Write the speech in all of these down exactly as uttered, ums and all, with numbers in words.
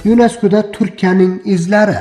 UNESCO'da Turkiyaning izlari.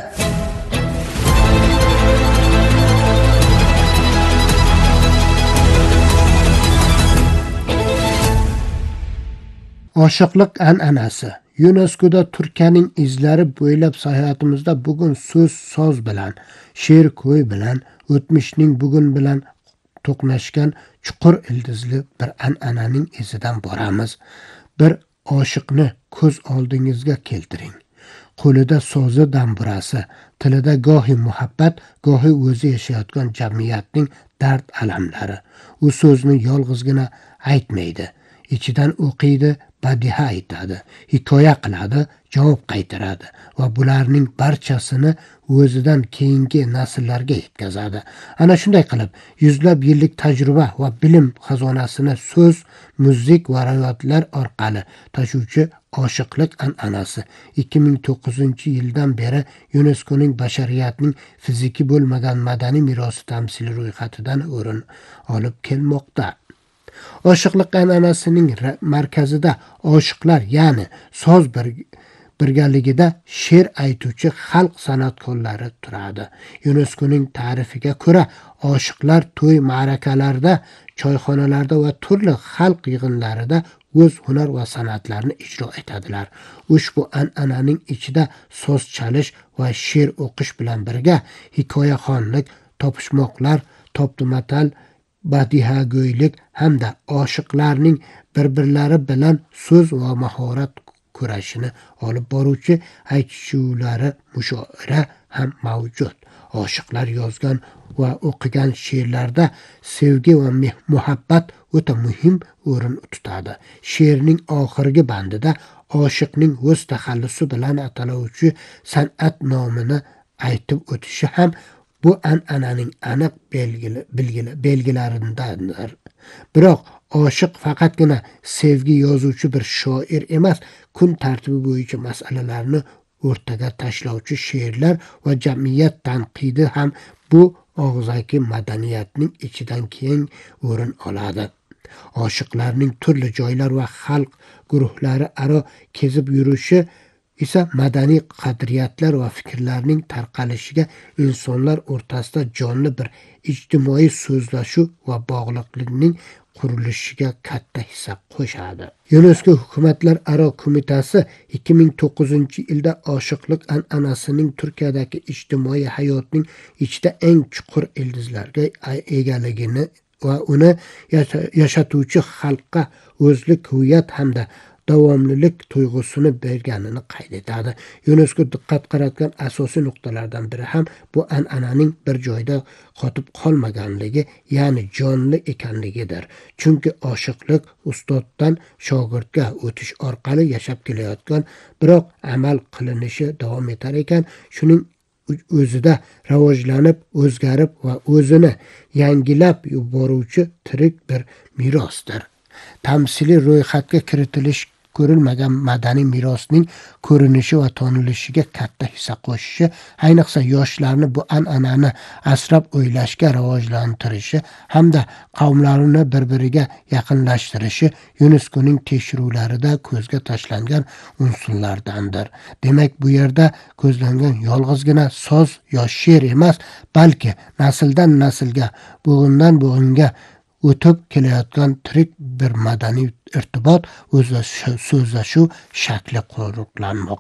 Oshiqlik an'anasi. UNESCO'da Turkiyaning izlari bo'ylab sayohatimizda bugun so'z soz bilan, she'r ko'y bilan, o'tmishning bugun bilan to'qnashgan chuqur ildizli bir an'ananing izidan boramiz. Bir oshiqni ko'z oldingizga keltiring. Qo'lida so'zi damburasi, tilida gohi muhabbat, gohi o'zi yashayotgan jamiyatning dard alamlari. U so'zni yolg'izgina aytmaydi, ichidan o'qiydi, badiha aytadi, hikoya qiladi, javob qaytaradi va bularning barchasini o'zidan keyingi nasllarga yetkazadi. Ana shunday qilib, yuzlab yillik tajriba va bilim xazonasini so'z, muzik va rivoyatlar orqali tashuvchi oshiqlik an'anasi ikki ming to'qqizinchi yildan beri UNESCO'ning bashariyatning fiziki bo'lmagan madaniy merosi tamsili ro'yxatidan o'rin olib kelmoqda. Oshiqlik an'anasining markazida oshiqlar, ya'ni so'z bir birgaligida she'r aytuvchi xalq san'atkorlari turadi. UNESCO'ning ta'rifiga ko'ra, oshiqlar to'y ma'rakalarda, choyxonalarda va turli xalq yig'inlarida o'z hunar va san'atlarini ijro etadilar. Ushbu an'ananing ichida so'z chalish va she'r o'qish bilan birga hikoyaxonlik, topishmoqlar, toptumatal, badihago'ylik hamda oshiqlarning bir-birlari bilan so'z va mahorat kurashini olib boruvchi aytishuvlari, mushoira ham mavjud. Oshiqlar yozgan va o'qigan she'rlarda sevgi va muhabbat o'ta muhim o'rin tutadi. She'rning oxirgi bandida oshiqning o'z taxallusi bilan ataluvchi san'at nomini aytib o'tishi ham bu an'ananing aniq belgilaridandir. Biroq oshiq faqatgina sevgi yozuvchi bir shoir emas, kun tartibi bo'yicha masalalarni o'rtaga tashlovchi she'rlar va jamiyat tanqidi ham bu og'zaki madaniyatning ichidan keng o'rin oladi. Oshiqlarning turli joylar va xalq guruhlari aro kezib yurishi esa madaniy qadriyatlar va fikrlarning tarqalishiga, insonlar o'rtasida jonli bir ijtimoiy so'zlashuv va bog'liqlikning qurilishiga katta hissa qo'shadi. UNESCO Hukumatlar aro qo'mitasi ikki ming to'qqizinchi yilda oshiqlik an'anasining Turkiyadagi ijtimoiy hayotning ichida eng chuqur ildizlarga egaligini va uni yashatuvchi xalqqa o'zlik huviyat hamda davomlilik tuyg'usini berganini qayd etadi. UNESCO diqqat qaratgan asosiy nuqtalardan biri ham bu an'ananing bir joyda qotib qolmaganligi, ya'ni jonli ekanligidir. Chunki oshiqlik ustoddan shogirdga o'tish orqali yashab kelayotgan, biroq amal qilinishi davom etar ekan, shuning o'zida rivojlanib, o'zgarib va o'zini yangilab boruvchi tirik bir merosdir. Tamsiliy ro'yxatga kiritilish ko'rilmagan madaniy merosning ko'rinishi va tonilishiga katta hissa qo'shishi, ayniqsa yoshlarni bu an'anani asrab o'ylashga rivojlantirishi hamda qavmlarini bir-biriga yaqinlashtirishi UNESCO'ning tekshiruvlarida ko'zga tashlangan unsurlardandir. Demak, bu yerda ko'zlangan yolg'izgina so'z yo she'r emas, balki nasldan naslga, bo'g'indan bo'g'inga o'tib kelayotgan tirik bir madaniy irtibot, o'zlashuv shakli qo'riqlanmoqda.